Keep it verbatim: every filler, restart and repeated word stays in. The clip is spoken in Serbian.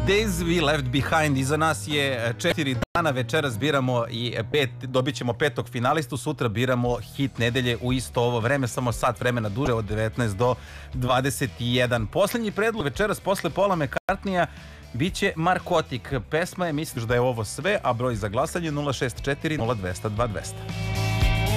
Days We Left Behind. Iza nas je četiri dana, večeras biramo i pet, dobit ćemo petog finalistu, sutra biramo hit nedelje u isto ovo vreme, samo sat vremena duže od devetnaest do dvadeset jedan. Poslednji predlog večeras posle Paula McCartneya biće Markotik. Pesma je Misliš da je ovo sve, a broj za glasanje nula šest četiri nula dva zero dva dva zero.